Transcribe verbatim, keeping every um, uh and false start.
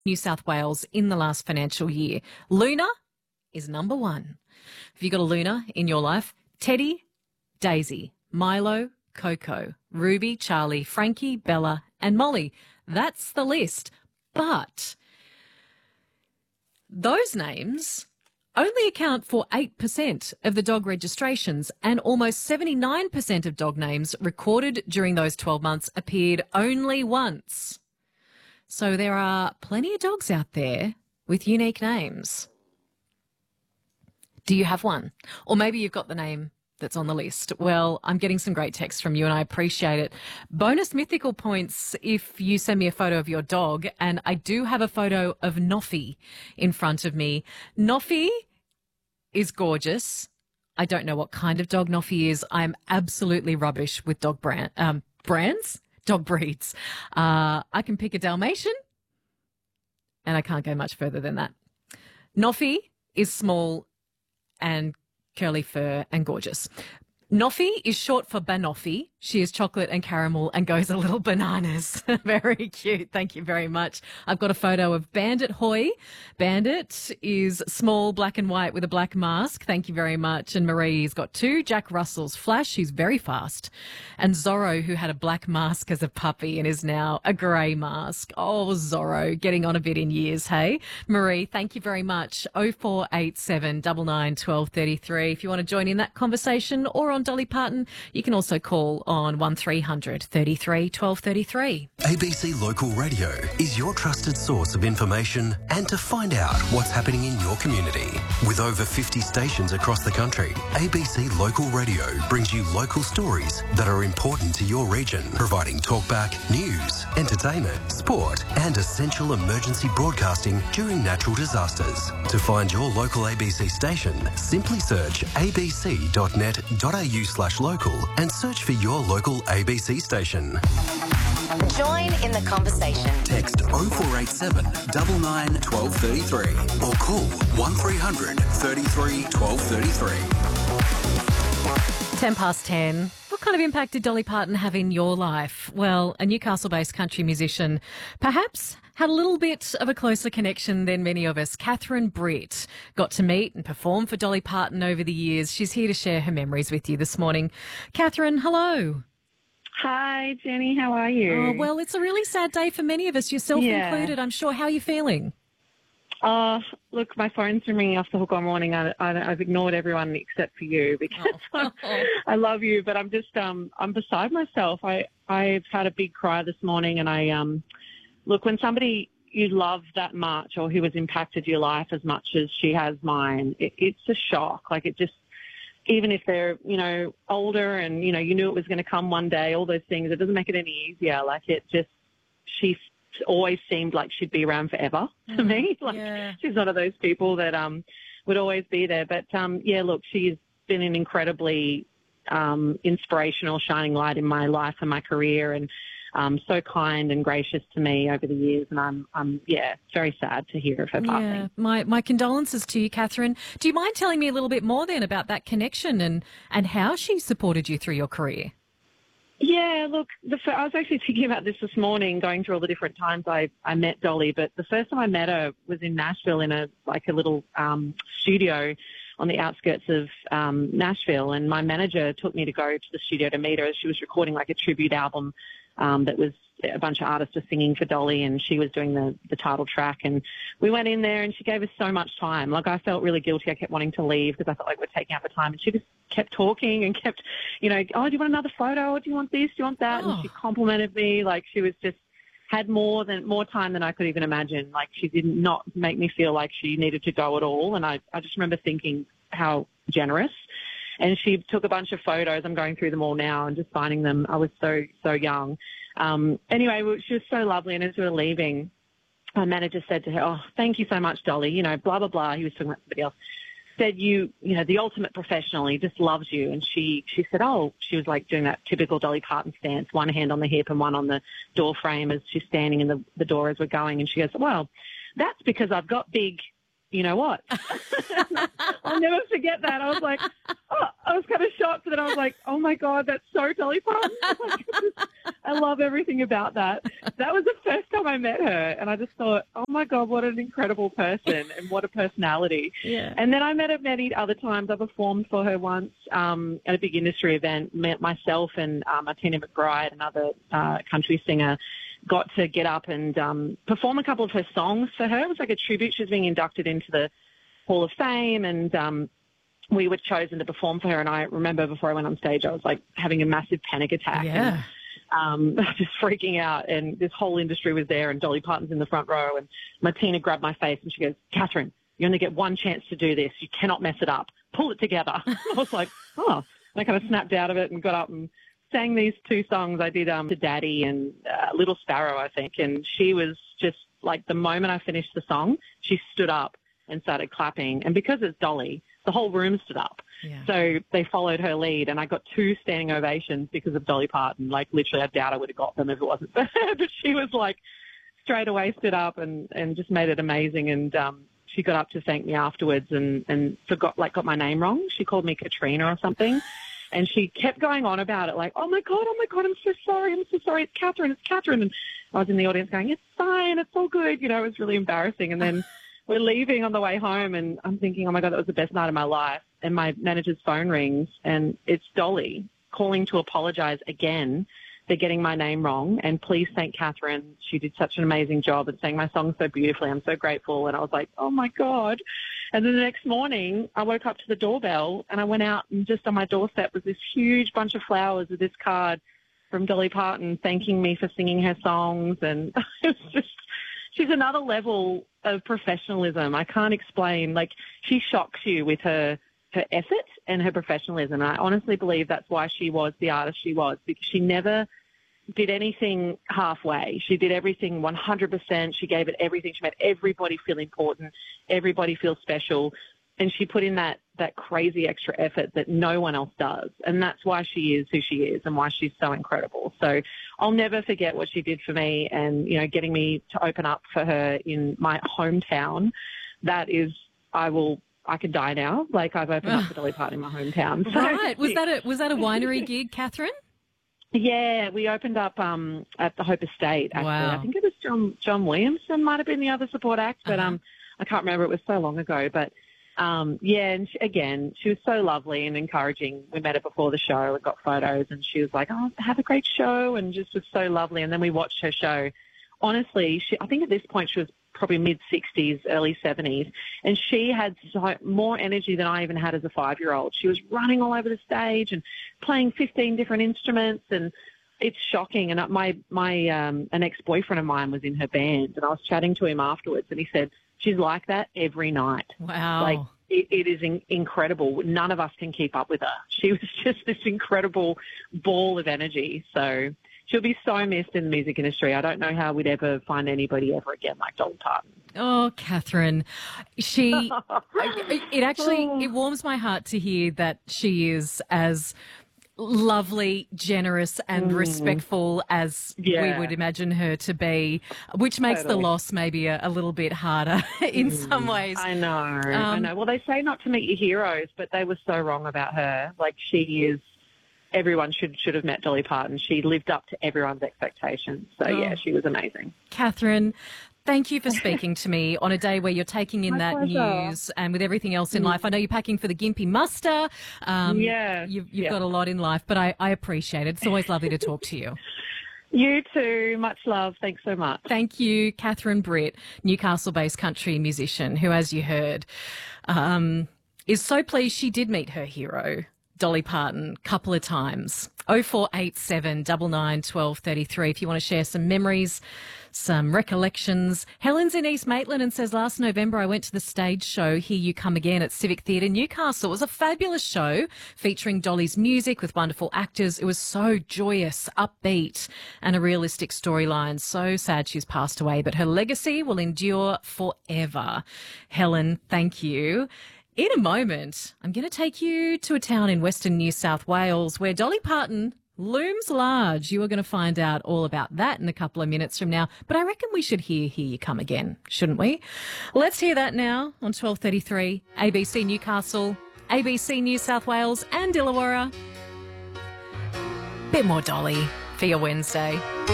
New South Wales in the last financial year. Luna is number one. Have you got a Luna in your life? Teddy, Daisy, Milo, Coco, Ruby, Charlie, Frankie, Bella and Molly. That's the list. But those names only account for eight percent of the dog registrations, and almost seventy-nine percent of dog names recorded during those twelve months appeared only once. So there are plenty of dogs out there with unique names. Do you have one? Or maybe you've got the name that's on the list. Well, I'm getting some great texts from you and I appreciate it. Bonus mythical points if you send me a photo of your dog, and I do have a photo of Noffy in front of me. Noffy is gorgeous. I don't know what kind of dog Noffy is. I'm absolutely rubbish with dog brand, um, brands, dog breeds. Uh, I can pick a Dalmatian and I can't go much further than that. Noffy is small and curly fur and gorgeous. Noffy is short for Banoffee. She is chocolate and caramel and goes a little bananas. Very cute. Thank you very much. I've got a photo of Bandit Hoy. Bandit is small, black and white with a black mask. Thank you very much. And Marie's got two. Jack Russell's Flash. She's very fast. And Zorro, who had a black mask as a puppy and is now a grey mask. Oh, Zorro, getting on a bit in years, hey? Marie, thank you very much. oh four eight seven, nine nine, one two three three. If you want to join in that conversation or on Dolly Parton, you can also call on one three hundred, thirty-three, twelve thirty-three. A B C Local Radio is your trusted source of information and to find out what's happening in your community. With over fifty stations across the country, A B C Local Radio brings you local stories that are important to your region, providing talkback, news, entertainment, sport and essential emergency broadcasting during natural disasters. To find your local A B C station, simply search a b c dot net dot a u slash local and search for your local A B C station. Join in the conversation. Text oh four eight seven, nine nine, one two three three or call one three hundred, thirty-three, twelve thirty-three. ten past ten. What kind of impact did Dolly Parton have in your life? Well, a Newcastle-based country musician perhaps had a little bit of a closer connection than many of us. Catherine Britt got to meet and perform for Dolly Parton over the years. She's here to share her memories with you this morning. Catherine, hello. Hi, Jenny. How are you? Oh, well, it's a really sad day for many of us, yourself Yeah. included. I'm sure. How are you feeling? Oh, look, my phone's been ringing off the hook all morning. I, I, I've ignored everyone except for you because Oh. I love you, but I'm just, um, I'm beside myself. I, I've had a big cry this morning, and I, um, look, when somebody you love that much or who has impacted your life as much as she has mine, it, it's a shock. Like, it just, even if they're, you know, older and, you know, you knew it was going to come one day, all those things, it doesn't make it any easier. Like, it just, she always seemed like she'd be around forever to me. Like, Yeah. she's one of those people that um would always be there. But, um yeah, look, she's been an incredibly um inspirational, shining light in my life and my career, and um so kind and gracious to me over the years. And I'm, I'm yeah, it's very sad to hear of her Yeah, passing. my, my condolences to you, Catherine. Do you mind telling me a little bit more then about that connection and, and how she supported you through your career? Yeah, look, the, fir- I was actually thinking about this this morning, going through all the different times I, I met Dolly. But the first time I met her was in Nashville in a like a little um, studio on the outskirts of um, Nashville. And my manager took me to go to the studio to meet her as she was recording like a tribute album um, that was a bunch of artists were singing for Dolly, and she was doing the, the title track. And we went in there and she gave us so much time. Like, I felt really guilty. I kept wanting to leave because I felt like we're taking up the time. And she just kept talking and kept, you know, oh, do you want another photo? Do you want this? Do you want that? Oh. And she complimented me. Like, she was just had more than more time than I could even imagine. Like, she did not make me feel like she needed to go at all. And I, I just remember thinking how generous. And she took a bunch of photos. I'm going through them all now and just finding them. I was so, so young. Um, anyway, she was so lovely. And as we were leaving, my manager said to her, oh, thank you so much, Dolly. You know, blah, blah, blah. He was talking about somebody else. Said you, you know, the ultimate professional. He just loves you. And she, she said, oh, she was like doing that typical Dolly Parton stance, one hand on the hip and one on the door frame as she's standing in the, the door as we're going. And she goes, well, that's because I've got big you know what? I'll never forget that. I was like, oh, I was kind of shocked, but then I was like, oh my God, that's so Dolly Parton. Like, I love everything about that. That was the first time I met her, and I just thought, oh my God, what an incredible person and what a personality. Yeah. And then I met her many other times. I performed for her once um, at a big industry event. Met myself and um, Martina McBride, another uh, country singer, got to get up and um, perform a couple of her songs for her. It was like a tribute. She was being inducted into the Hall of Fame, and um, we were chosen to perform for her. And I remember before I went on stage, I was like having a massive panic attack. Yeah. And, um, just freaking out. And this whole industry was there, and Dolly Parton's in the front row. And Martina grabbed my face and she goes, Catherine, you only get one chance to do this. You cannot mess it up. Pull it together. I was like, oh. And I kind of snapped out of it and got up and sang these two songs. I did um, to Daddy and uh, Little Sparrow, I think. And she was just like, the moment I finished the song, she stood up and started clapping. And because it's Dolly, the whole room stood up. Yeah. So they followed her lead, and I got two standing ovations because of Dolly Parton. Like, literally, I doubt I would have got them if it wasn't for her. But she was like, straight away stood up and, and just made it amazing. And um, she got up to thank me afterwards and, and forgot, like, got my name wrong. She called me Katrina or something. And she kept going on about it, like, oh, my God, oh, my God, I'm so sorry. I'm so sorry. It's Catherine. It's Catherine. And I was in the audience going, it's fine. It's all good. You know, it was really embarrassing. And then we're leaving on the way home, and I'm thinking, oh, my God, that was the best night of my life. And my manager's phone rings, and it's Dolly calling to apologize again. They're getting my name wrong, and please thank Catherine. She did such an amazing job and sang my song so beautifully. I'm so grateful. And I was like, oh, my God. And then the next morning, I woke up to the doorbell, and I went out, and just on my doorstep was this huge bunch of flowers with this card from Dolly Parton thanking me for singing her songs. And it was just, she's another level of professionalism. I can't explain. Like, she shocks you with her, her effort and her professionalism. I honestly believe that's why she was the artist she was, because she never did anything halfway. She did everything one hundred percent. She gave it everything. She made everybody feel important, everybody feel special. And she put in that, that crazy extra effort that no one else does. And that's why she is who she is and why she's so incredible. So I'll never forget what she did for me, and, you know, getting me to open up for her in my hometown. That is, I will, I could die now. Like, I've opened up for Dolly Parton in my hometown. So, right. Was that a, was that a winery gig, Catherine? Yeah, we opened up um, at the Hope Estate, actually. Wow. I think it was John John Williamson might have been the other support act, but Uh-huh. um, I can't remember. It was so long ago. But, um, yeah, and she, again, she was so lovely and encouraging. We met her before the show and got photos, and she was like, oh, have a great show, and just was so lovely. And then we watched her show. Honestly, she, I think at this point she was probably mid-sixties, early seventies, and she had so, more energy than I even had as a five-year-old. She was running all over the stage and playing fifteen different instruments, and it's shocking. And my my um, an ex-boyfriend of mine was in her band, and I was chatting to him afterwards, and he said, she's like that every night. Wow. Like, it, it is in, incredible. None of us can keep up with her. She was just this incredible ball of energy. So she'll be so missed in the music industry. I don't know how we'd ever find anybody ever again like Dolly Parton. Oh, Catherine, she, it actually, it warms my heart to hear that she is as lovely, generous and Mm. respectful as Yeah. we would imagine her to be, which makes Totally. the loss maybe a, a little bit harder in some ways. I know, I Um, know. Well, they say not to meet your heroes, but they were so wrong about her. Like, she is, everyone should should have met Dolly Parton. She lived up to everyone's expectations. So, Oh. yeah, she was amazing. Catherine, thank you for speaking to me on a day where you're taking in My that pleasure. news, and with everything else in life. I know you're packing for the Gympie muster. Um, Yeah, You've, you've yeah. got a lot in life, but I, I appreciate it. It's always lovely to talk to you. You too. Much love. Thanks so much. Thank you, Catherine Britt, Newcastle-based country musician who, as you heard, um, is so pleased she did meet her hero, Dolly Parton, a couple of times. oh four eight seven, nine nine, one two three three if you want to share some memories, some recollections. Helen's in East Maitland and says, last November I went to the stage show Here You Come Again at Civic Theatre Newcastle. It was a fabulous show featuring Dolly's music with wonderful actors. It was so joyous, upbeat and a realistic storyline. So sad she's passed away, but her legacy will endure forever. Helen, thank you. In a moment, I'm going to take you to a town in Western New South Wales where Dolly Parton looms large. You are going to find out all about that in a couple of minutes from now. But I reckon we should hear Here You Come Again, shouldn't we? Let's hear that now on twelve thirty-three, A B C Newcastle, A B C New South Wales and Illawarra. Bit more Dolly for your Wednesday.